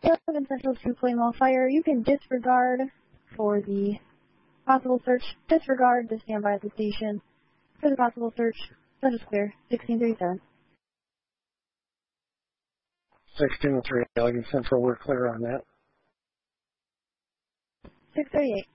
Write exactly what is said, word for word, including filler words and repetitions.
eleven Central to Claymore Fire. You can disregard for the possible search. Disregard to stand by at the station. For the possible search, Central Square, sixteen thirty-seven. sixteen oh three, Elegant Central, we're clear on that. six thirty-eight.